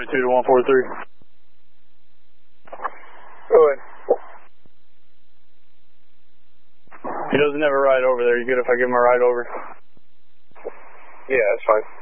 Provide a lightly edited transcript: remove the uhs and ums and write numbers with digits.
2 to 143. Go ahead. He doesn't have a ride over there. You good if I give him a ride over? Yeah, that's fine.